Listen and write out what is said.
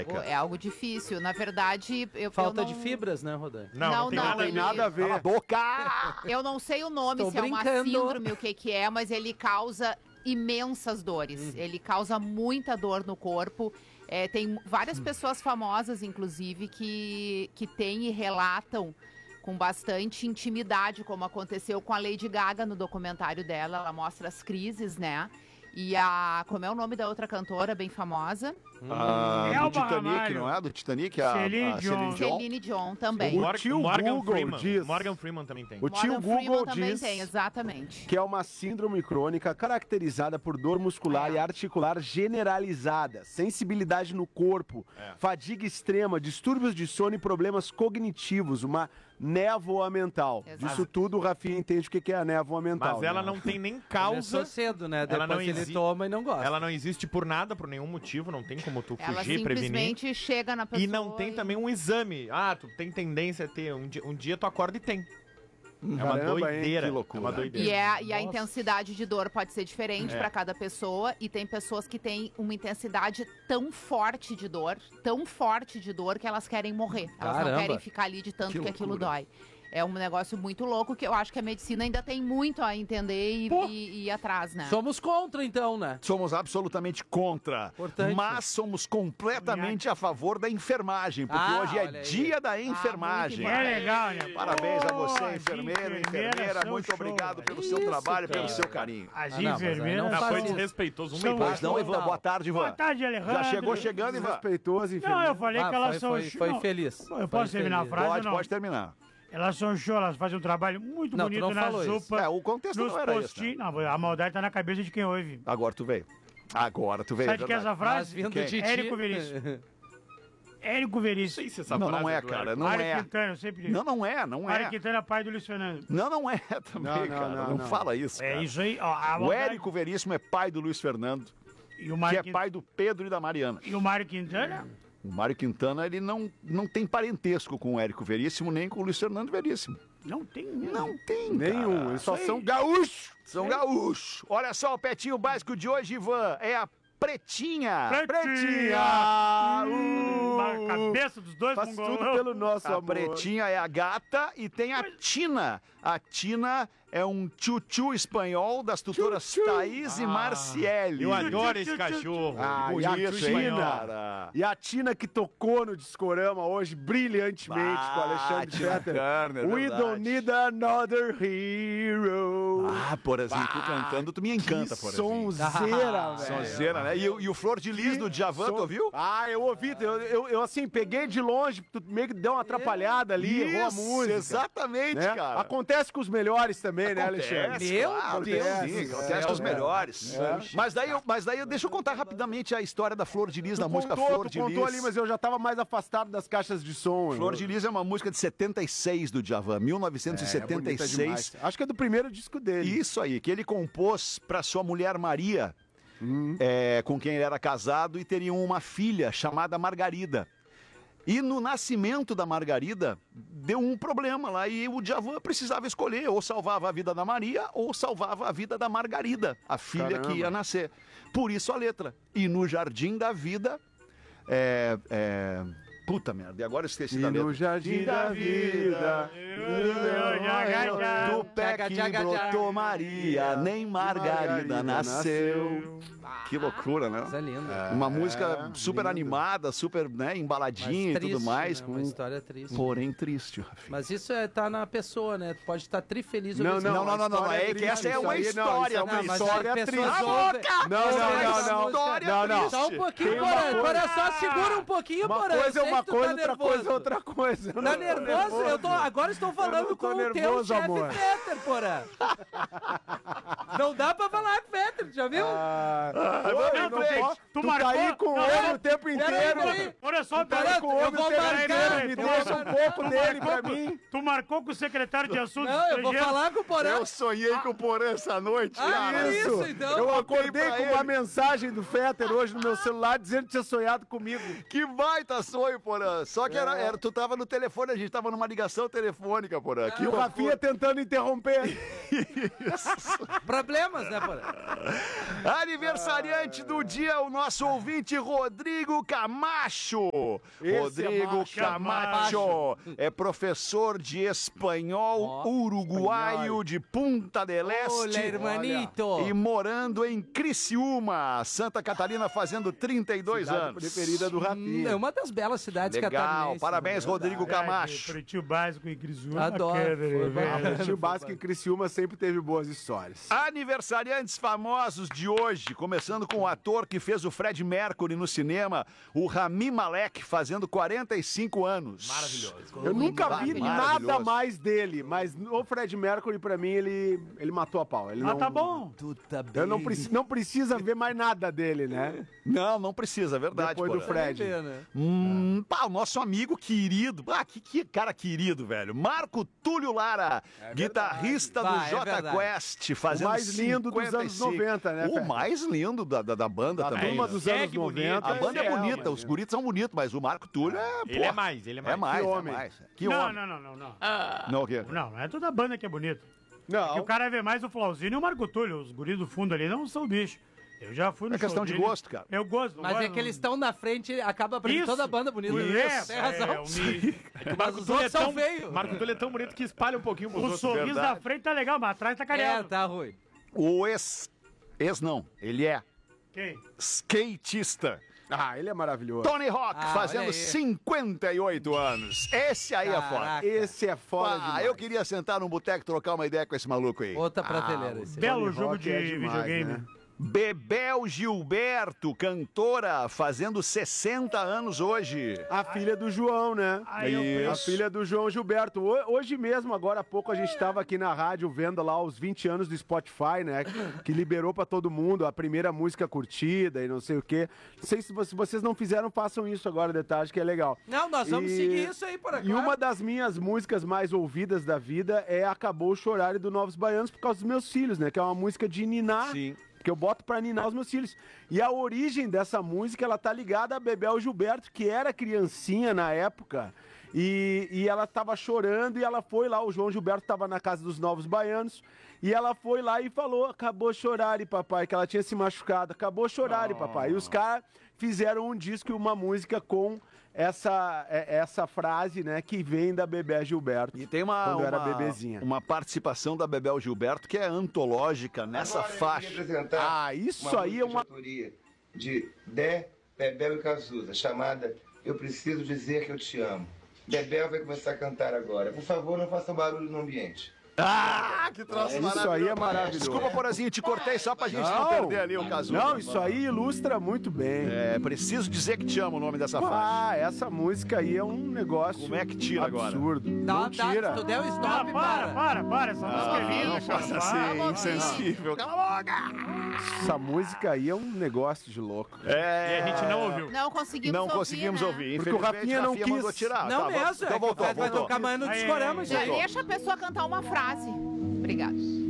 É algo difícil. Na verdade, Falta de fibras, né, Rodan? Não tem nada a ver. Cala a boca! Eu não sei o nome, Estou se é uma brincando. síndrome, o que é, mas ele causa imensas dores. Ele causa muita dor no corpo. Tem várias pessoas famosas, inclusive, que têm e relatam com bastante intimidade, como aconteceu com a Lady Gaga no documentário dela. Ela mostra as crises, né? E como é o nome da outra cantora bem famosa? Do Titanic, não é? Do Titanic, a Celine Dion. Celine Dion também. O tio Google diz... Morgan Freeman também tem. O tio Morgan Google Freeman também diz tem, exatamente. que é uma síndrome crônica caracterizada por dor muscular e articular generalizada, sensibilidade no corpo, fadiga extrema, distúrbios de sono e problemas cognitivos, uma névoa mental. Exato. Disso tudo, o Rafinha entende o que é a névoa mental. Mas ela né? não tem nem causa. Começou cedo, né? Ela Depois não ele toma e não gosta. Ela não existe por nada, por nenhum motivo, não tem como tu Ela fugir, prevenir. simplesmente chega na pessoa E não tem também um exame. Tu tem tendência a ter. Um dia tu acorda e tem. É uma Caramba, doideira. hein? Que loucura. É uma doideira. E a intensidade de dor pode ser diferente para cada pessoa. E tem pessoas que têm uma intensidade tão forte de dor, que elas querem morrer. Elas não Caramba. querem ficar ali de tanto que aquilo dói. É um negócio muito louco que eu acho que a medicina ainda tem muito a entender e ir atrás, né? Somos contra, então, né? Somos absolutamente contra, Importante. mas somos completamente a favor da enfermagem, porque hoje olha é aí. dia da enfermagem. muito É legal, né? Parabéns a você, As enfermeiro, enfermeiras enfermeira, são muito show. obrigado pelo seu Isso, trabalho, pelo cara. seu carinho. As não, mas aí enfermeiras não Já faz foi isso. desrespeitoso São uma Pois não, Ivan, boa tarde, Boa Ivan. tarde, Alejandro. Já chegou chegando, Ivan? Respeitoso, Não, enfermeiro. eu falei que elas são... foi Não, feliz. Eu Foi posso terminar a feliz. frase ou não? Pode terminar. Elas são show, elas fazem um trabalho muito Não, tu bonito não na falou isso. sopa. O contexto nos não era esse, postinhos. Não, a maldade tá na cabeça de quem ouve. Agora tu veio. Sabe de que é essa Mas frase? vindo Quem? de ti... Érico Veríssimo. Érico Veríssimo. Não é, cara, não Mário é. Quintana, eu sempre digo. Não é. Mário Quintana é pai do Luiz Fernando. Não é também, cara. Não fala isso, É cara. isso aí. Ó, a O maldade- Érico Veríssimo é pai do Luiz Fernando, e o que Mário é pai do Pedro e da Mariana. E o Mário Quintana? O Mário Quintana, ele não tem parentesco com o Érico Veríssimo, nem com o Luiz Fernando Veríssimo. Não tem mesmo. Não tem, Nenhum, cara. eles só Isso são aí. gaúchos. São gaúchos. Olha só, o petinho básico de hoje, Ivan, é a Pretinha. Pretinha! A cabeça dos dois Faz mongolão. tudo pelo nosso A amor. Pretinha é a gata e tem a Tina. A Tina é um tchutchu espanhol das tutoras Thaís e Marciele. Eu adoro esse cachorro. E a Bonito, hein, Tina. cara? E a Tina que tocou no Discorama hoje brilhantemente com o Alexandre Tina Fetter. Turner, We verdade. don't need another hero. Porazinho, tu cantando, tu me encanta, que Porazinho. sonzeira, velho. Sonzeira, né? E o Flor de Lis do Djavan, tu ouviu? Eu ouvi. Eu assim, peguei de longe, tu meio que deu uma atrapalhada ali, errou a música. Exatamente, né? cara. Acontece com os melhores também, né, Alexandre? Meu Claro, Deus sim, do acontece céu, com os cara. melhores. Mas daí, deixa eu contar rapidamente a história da Flor de Lis, da música Flor de Tu contou Lis. ali, mas eu já tava mais afastado das caixas de som. Flor de Lis é uma música de 76 do Djavan, 1976. Acho que é do primeiro disco dele. Isso aí, que ele compôs para sua mulher Maria, com quem ele era casado, e teriam uma filha chamada Margarida. E no nascimento da Margarida, deu um problema lá e o Djavan precisava escolher, ou salvava a vida da Maria ou salvava a vida da Margarida, a filha que ia nascer. Por isso a letra. E no Jardim da Vida, puta merda, e agora eu esqueci da letra. no jardim da vida. Do pé que brotou Maria, nem Margarida nasceu. Que loucura, né? Coisa linda. Uma música super animada, super, né, embaladinha e tudo mais. Né? Uma história triste. Porém triste, Rafinha. Mas isso tá na pessoa, né? Tu pode estar trifeliz ou Não, mesmo. é que essa é uma história. Não, mas história as pessoas triste. ouvem- Não. Só um pouquinho, Tem uma Porã. coisa- Porã, só segura um pouquinho, Uma Porã. Eu coisa sei é uma que tu tá coisa, outra nervoso. coisa é outra coisa. Tá nervoso? Agora estou falando tô com o teu nervoso, chefe amor. Fetter, Porã. Não dá pra falar com o Fetter, já viu? Tu Tu marcou? tá aí com Não, ele o tempo inteiro. peraí. Olha só, Tá aí peraí. com o homem o tempo inteiro. Me deixa um pouco dele pra mim. Tu marcou com o secretário de Assuntos Não, eu vou Estrangeiros. falar com o Porã. Eu sonhei com o Porã essa noite, Ah, cara. isso, então. Eu acordei pra com ele. uma mensagem do Fetter hoje no meu celular dizendo que tinha sonhado comigo. Que baita sonho, Porã. Só que tu tava no telefone, a gente tava numa ligação telefônica, Porã. Que E o Rafinha tentando interromper. Problemas, né, Porã? Aniversariante do dia, o nosso ouvinte Rodrigo Camacho. Esse Rodrigo macho. Camacho é professor de espanhol uruguaio de Punta del Olha, Este hermanito. e morando em Criciúma, Santa Catarina, fazendo 32 Cidade anos. preferida do É Rafinha. uma das belas cidades Legal, catarinenses. parabéns, né? Rodrigo Camacho. Pretinho básico em Criciúma. Adoro. O tio Básico em Criciúma sempre teve boas histórias. Aniversariantes famosos de hoje, começando com o ator que fez o Fred Mercury no cinema, o Rami Malek, fazendo 45 anos. Maravilhoso. Eu nunca vi Maravilhoso. nada mais dele, mas o Fred Mercury, pra mim, ele matou a pau. Ele Ah, não, tá bom. Tu tá bem. Eu não precisa ver mais nada dele, né? Não precisa, é verdade. Depois do Porã. Fred. Pá, o nosso amigo querido. Ah, que cara querido, velho. Marco Túlio Lara, guitarrista Vai, do é Jota verdade. Quest, fazendo O mais lindo dos anos 55. 90, né, O Fer? mais lindo da banda A também. turma né? dos Segue anos bonito. 90. A banda é bonita, mas- os guris são bonitos, mas o Marco Túlio é. Ele é mais, ele é mais. É mais, Que é homem. mais. Que Não, homem. não. Não, o quê? Não é toda banda que é bonita. E Não, o cara vê mais o Flauzino e o Marco Túlio. Os guris do fundo ali não são bicho. Eu já fui no É questão show de dele. gosto, cara. Eu gosto. Mas é que eles estão na frente, acaba pra Isso. toda a banda bonita. É, Tem razão. Marco Os Túlio outros são feios. Marco Túlio é tão bonito que espalha um pouquinho pros O outros. sorriso verdade. da frente tá legal, mas atrás tá É, careado. tá ruim. O não, ele é Quem? skatista. ele é maravilhoso. Tony Hawk, Ah, olha fazendo aí. 58 anos. Esse aí é foda. Caraca. Esse é foda demais. Eu queria sentar num boteco e trocar uma ideia com esse maluco aí. Outra prateleira esse aí. Belo Tony jogo Hawk de é demais, videogame. né? Bebel Gilberto, cantora, fazendo 60 anos hoje. A filha do João, né? Aí eu A filha do João Gilberto. Hoje mesmo, agora há pouco, a gente estava aqui na rádio vendo lá os 20 anos do Spotify, né? Que liberou pra todo mundo a primeira música curtida e não sei o quê. Não sei se vocês não fizeram, façam isso agora de tarde, que é legal. Não, nós vamos E- seguir isso aí por aqui. E uma das minhas músicas mais ouvidas da vida é Acabou Chorar do Novos Baianos por causa dos meus filhos, né? Que é uma música de ninar. Sim. Que eu boto pra ninar os meus filhos. E a origem dessa música, ela tá ligada a Bebel Gilberto, que era criancinha na época. E ela tava chorando e ela foi lá, o João Gilberto tava na casa dos Novos Baianos. E ela foi lá e falou, acabou chorar, papai, que ela tinha se machucado. Acabou chorar, papai. E os caras fizeram um disco e uma música com essa frase, né, que vem da Bebel Gilberto. E tem Quando eu era bebezinha. uma participação da Bebel Gilberto que é antológica nessa Agora eu faixa. queria apresentar Ah, isso aí é música de uma... autoria de Dé, Bebel e Cazuza, chamada Eu Preciso Dizer Que Eu Te Amo. Bebel vai começar a cantar agora. Por favor, não façam barulho no ambiente. Ah, que troço Isso aí é maravilhoso. Desculpa, Porazinho, te cortei só pra gente não perder ali o caso. Não, isso aí ilustra muito bem. É, preciso dizer que te amo o nome dessa faixa. Ah, essa música aí é um negócio Como é que tira agora? absurdo. Não tira. Tu der o Ah, stop, para. Essa música é linda, Não faça cara. assim, insensível. Cala a boca! Essa música aí é um negócio de louco. E a gente não ouviu. Não conseguimos Não ouvir, conseguimos né? ouvir. Porque o Infelizmente, Rafinha não mandou quis. tirar. Não Tá, mesmo, então voltou, vai voltou. tocar amanhã no discorama, Já gente. deixa a pessoa cantar uma frase. Obrigado.